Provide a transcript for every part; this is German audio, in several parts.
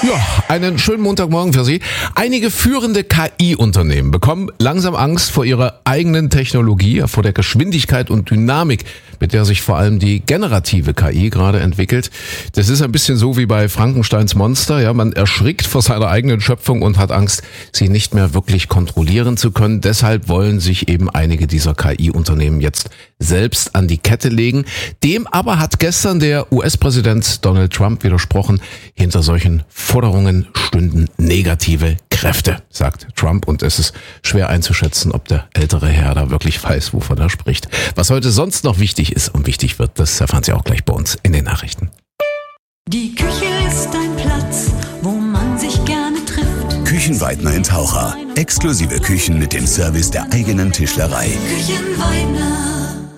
Ja, einen schönen Montagmorgen für Sie. Einige führende KI-Unternehmen bekommen langsam Angst vor ihrer eigenen Technologie, vor der Geschwindigkeit und Dynamik, mit der sich vor allem die generative KI gerade entwickelt. Das ist ein bisschen so wie bei Frankensteins Monster. Ja, man erschrickt vor seiner eigenen Schöpfung und hat Angst, sie nicht mehr wirklich kontrollieren zu können. Deshalb wollen sich eben einige dieser KI-Unternehmen jetzt selbst an die Kette legen. Dem aber hat gestern der US-Präsident Donald Trump widersprochen. Hinter solchen Forderungen stünden negative Kräfte, sagt Trump. Und es ist schwer einzuschätzen, ob der ältere Herr da wirklich weiß, wovon er spricht. Was heute sonst noch wichtig ist und wichtig wird, das erfahren Sie auch gleich bei uns in den Nachrichten. Die Küche ist ein Platz, wo man sich gerne trifft. Küchenweidner in Taucher. Exklusive Küchen mit dem Service der eigenen Tischlerei. Küchenweidner.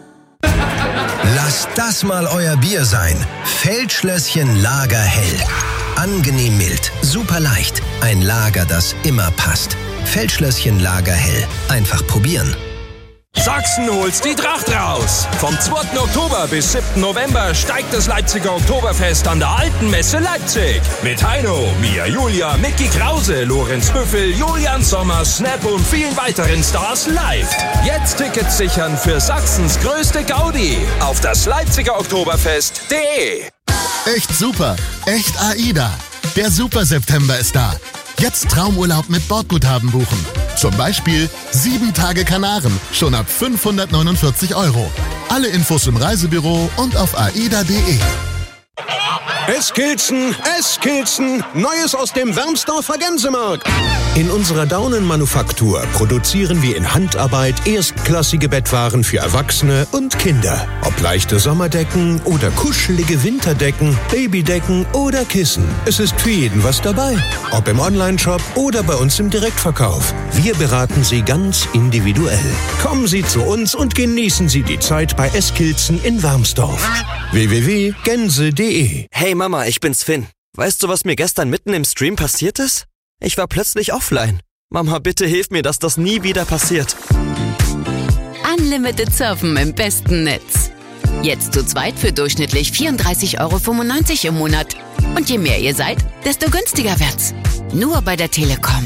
Lasst das mal euer Bier sein. Feldschlösschen Lagerhell. Angenehm mild, super leicht. Ein Lager, das immer passt. Feldschlösschen Lagerhell. Einfach probieren. Sachsen holt's die Tracht raus. Vom 2. Oktober bis 7. November steigt das Leipziger Oktoberfest an der Alten Messe Leipzig. Mit Heino, Mia Julia, Micky Krause, Lorenz Büffel, Julian Sommer, Snap und vielen weiteren Stars live. Jetzt Tickets sichern für Sachsens größte Gaudi auf das Leipziger Oktoberfest.de. Echt super, echt AIDA. Der Super September ist da. Jetzt Traumurlaub mit Bordguthaben buchen. Zum Beispiel 7 Tage Kanaren, schon ab 549 €. Alle Infos im Reisebüro und auf aida.de. Eskilzen, Neues aus dem Wermsdorfer Gänsemarkt. In unserer Daunenmanufaktur produzieren wir in Handarbeit erstklassige Bettwaren für Erwachsene und Kinder. Ob leichte Sommerdecken oder kuschelige Winterdecken, Babydecken oder Kissen. Es ist für jeden was dabei. Ob im Onlineshop oder bei uns im Direktverkauf. Wir beraten Sie ganz individuell. Kommen Sie zu uns und genießen Sie die Zeit bei Eskilzen in Wermsdorf. www.gänse.de. Hey Mama, ich bin's Finn. Weißt du, was mir gestern mitten im Stream passiert ist? Ich war plötzlich offline. Mama, bitte hilf mir, dass das nie wieder passiert. Unlimited Surfen im besten Netz. Jetzt zu zweit für durchschnittlich 34,95 € im Monat. Und je mehr ihr seid, desto günstiger wird's. Nur bei der Telekom.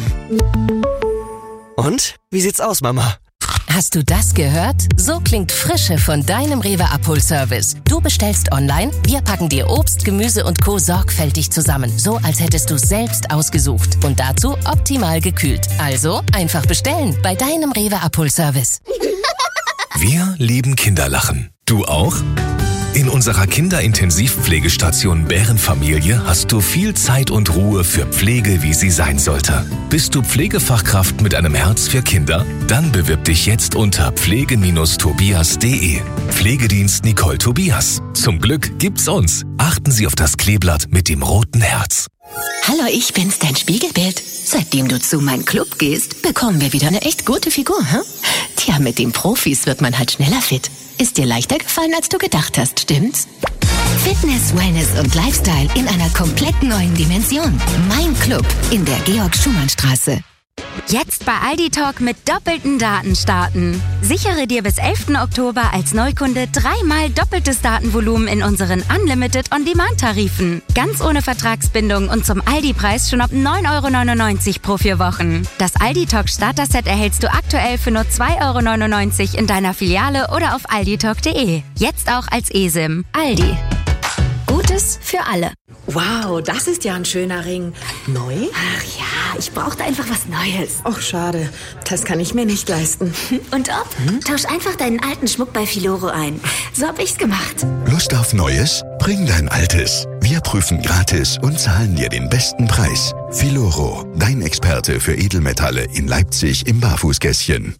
Und? Wie sieht's aus, Mama? Hast du das gehört? So klingt Frische von deinem Rewe-Abholservice. Du bestellst online, wir packen dir Obst, Gemüse und Co. sorgfältig zusammen. So, als hättest du es selbst ausgesucht. Und dazu optimal gekühlt. Also einfach bestellen bei deinem Rewe-Abholservice. Wir lieben Kinderlachen. Du auch? In unserer Kinderintensivpflegestation Bärenfamilie hast du viel Zeit und Ruhe für Pflege, wie sie sein sollte. Bist du Pflegefachkraft mit einem Herz für Kinder? Dann bewirb dich jetzt unter pflege-tobias.de. Pflegedienst Nicole Tobias. Zum Glück gibt's uns. Achten Sie auf das Kleeblatt mit dem roten Herz. Hallo, ich bin's, dein Spiegelbild. Seitdem du zu meinem Club gehst, bekommen wir wieder eine echt gute Figur, hm? Tja, mit den Profis wird man halt schneller fit. Ist dir leichter gefallen, als du gedacht hast, stimmt's? Fitness, Wellness und Lifestyle in einer komplett neuen Dimension. Mein Club in der Georg-Schumann-Straße. Jetzt bei Aldi Talk mit doppelten Daten starten. Sichere dir bis 11. Oktober als Neukunde 3-mal doppeltes Datenvolumen in unseren Unlimited On-Demand-Tarifen. Ganz ohne Vertragsbindung und zum Aldi-Preis schon ab 9,99 € pro 4 Wochen. Das Aldi Talk Starter-Set erhältst du aktuell für nur 2,99 € in deiner Filiale oder auf alditalk.de. Jetzt auch als eSIM. Aldi. Gutes für alle. Wow, das ist ja ein schöner Ring. Neu? Ach ja, ich brauchte einfach was Neues. Och, schade. Das kann ich mir nicht leisten. Und ob? Tausch einfach deinen alten Schmuck bei Filoro ein. So hab ich's gemacht. Lust auf Neues? Bring dein Altes. Wir prüfen gratis und zahlen dir den besten Preis. Filoro, dein Experte für Edelmetalle in Leipzig im Barfußgässchen.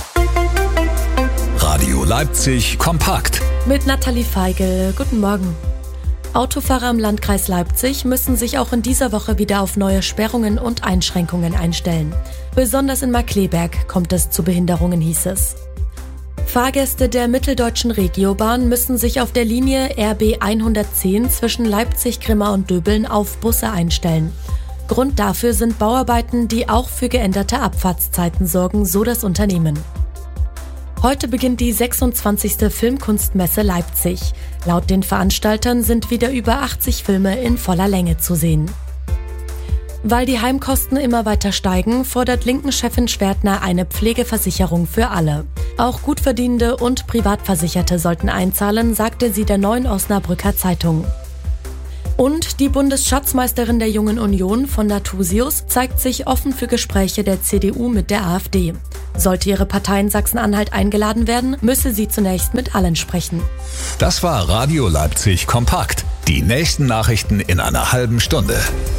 Radio Leipzig kompakt. Mit Nathalie Feigl. Guten Morgen. Autofahrer im Landkreis Leipzig müssen sich auch in dieser Woche wieder auf neue Sperrungen und Einschränkungen einstellen. Besonders in Markkleeberg kommt es zu Behinderungen, hieß es. Fahrgäste der Mitteldeutschen Regiobahn müssen sich auf der Linie RB 110 zwischen Leipzig, Grimma und Döbeln auf Busse einstellen. Grund dafür sind Bauarbeiten, die auch für geänderte Abfahrtszeiten sorgen, so das Unternehmen. Heute beginnt die 26. Filmkunstmesse Leipzig. Laut den Veranstaltern sind wieder über 80 Filme in voller Länge zu sehen. Weil die Heimkosten immer weiter steigen, fordert Linken-Chefin Schwertner eine Pflegeversicherung für alle. Auch Gutverdienende und Privatversicherte sollten einzahlen, sagte sie der Neuen Osnabrücker Zeitung. Und die Bundesschatzmeisterin der Jungen Union von Natusius zeigt sich offen für Gespräche der CDU mit der AfD. Sollte ihre Partei in Sachsen-Anhalt eingeladen werden, müsse sie zunächst mit allen sprechen. Das war Radio Leipzig Kompakt. Die nächsten Nachrichten in einer halben Stunde.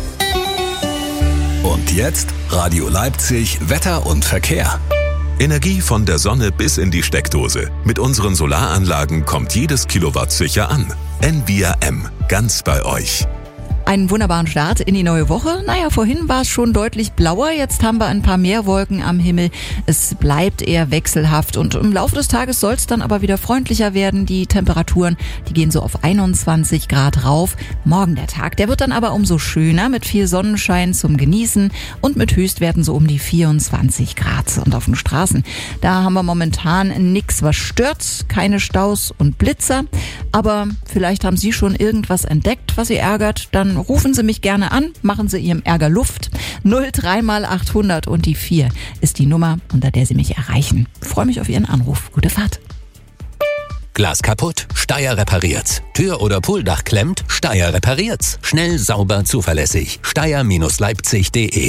Und jetzt Radio Leipzig Wetter und Verkehr. Energie von der Sonne bis in die Steckdose. Mit unseren Solaranlagen kommt jedes Kilowatt sicher an. Envia M, ganz bei euch. Einen wunderbaren Start in die neue Woche. Naja, vorhin war es schon deutlich blauer, jetzt haben wir ein paar mehr Wolken am Himmel. Es bleibt eher wechselhaft und im Laufe des Tages soll es dann aber wieder freundlicher werden. Die Temperaturen, die gehen so auf 21 Grad rauf. Morgen der Tag, der wird dann aber umso schöner mit viel Sonnenschein zum Genießen und mit Höchstwerten so um die 24 Grad. Und auf den Straßen, da haben wir momentan nichts, was stört, keine Staus und Blitzer. Aber vielleicht haben Sie schon irgendwas entdeckt, was Sie ärgert, dann rufen Sie mich gerne an, machen Sie Ihrem Ärger Luft. 03 mal 800 und die 4 ist die Nummer, unter der Sie mich erreichen. Ich freue mich auf Ihren Anruf. Gute Fahrt. Glas kaputt? Steyr repariert's. Tür oder Pooldach klemmt? Steyr repariert's. Schnell, sauber, zuverlässig. Steyr-Leipzig.de.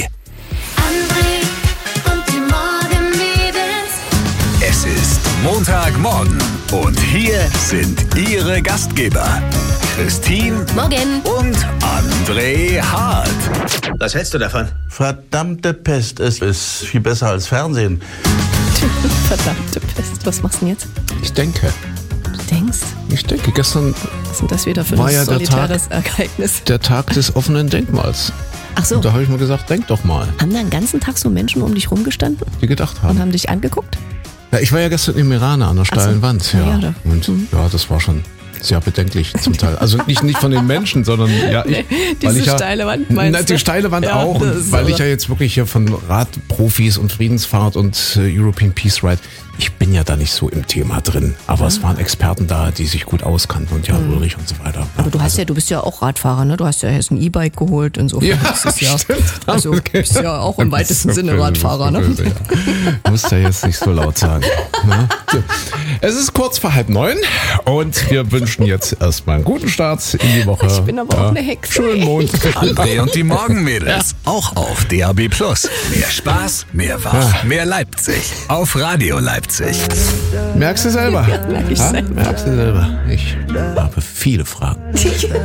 Es ist Montagmorgen und hier sind Ihre Gastgeber Christine Morgen und André Hart. Was hältst du davon? Verdammte Pest, es ist viel besser als Fernsehen. Verdammte Pest, was machst du denn jetzt? Ich denke. Du denkst? Ich denke, gestern was sind das wieder für war ein ja solitäres Ereignis? Der Tag des offenen Denkmals. Ach so. Und da habe ich mir gesagt, denk doch mal. Haben da den ganzen Tag so Menschen um dich rumgestanden? Die gedacht haben. Und haben dich angeguckt? Ja, ich war ja gestern im Iran an der steilen Wand. Ja. Ja, und ja, das war schon sehr bedenklich zum Teil. Also nicht von den Menschen, sondern ja, diese steile Wand meinst du? Die steile Wand ja, auch, weil ich ja jetzt wirklich hier von Radprofis und Friedensfahrt und European Peace Ride, ich bin ja da nicht so im Thema drin, aber es waren Experten da, die sich gut auskannten und Jan Ulrich und so weiter. Aber du bist ja auch Radfahrer, ne? Du hast ja jetzt ein E-Bike geholt, insofern ist es ja, also bist ja auch im weitesten Sinne Radfahrer, ne? Ja. Musst ja jetzt nicht so laut sagen. Ne? Es ist kurz vor 8:30 und wir wünschen jetzt erstmal einen guten Start in die Woche. Ich bin aber auch eine Hexe. Schönen Montag. André und die Morgenmädels, auch auf DAB+. Mehr Spaß, mehr Wach, mehr Leipzig. Auf Radio Leipzig. Merkst du selber? Ja, merk ich selber. Merkst du selber? Ich habe viele Fragen.